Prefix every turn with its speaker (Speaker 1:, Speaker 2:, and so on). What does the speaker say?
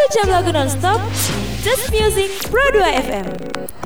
Speaker 1: jam lagu nonstop, Just Music Pro 2 FM.